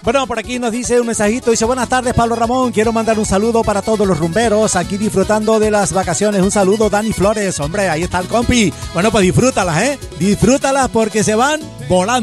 Bueno, por aquí nos dice un mensajito, dice: buenas tardes, Pablo Ramón, quiero mandar un saludo para todos los rumberos aquí disfrutando de las vacaciones. Un saludo, Dani Flores. Hombre, ahí está el compi. Bueno, pues disfrútalas, disfrútalas porque se van volando.